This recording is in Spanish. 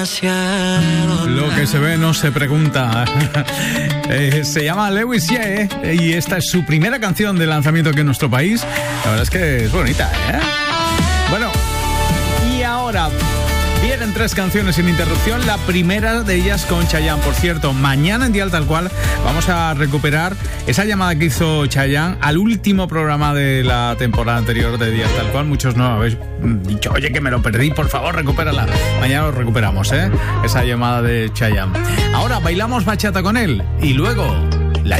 Lo que se ve no se pregunta. Se llama Lewis Ye y esta es su primera canción de lanzamiento aquí en nuestro país. La verdad es que es bonita, ¿eh? Bueno, y ahora vienen 3 canciones sin interrupción. La primera de ellas con Chayanne. Por cierto, mañana en Dial Tal Cual vamos a recuperar esa llamada que hizo Chayanne al último programa de la temporada anterior de Dial Tal Cual. Muchos no habéis dicho, oye, que me lo perdí, por favor, recupérala. Mañana lo recuperamos, esa llamada de Chayanne. Ahora bailamos bachata con él y luego